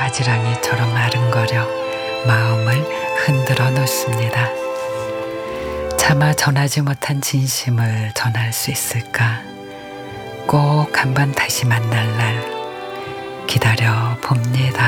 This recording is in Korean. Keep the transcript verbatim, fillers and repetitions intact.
바지런이처럼 아른거려 마음을 흔들어 놓습니다. 차마 전하지 못한 진심을 전할 수 있을까? 꼭 한번 다시 만날 날 기다려 봅니다.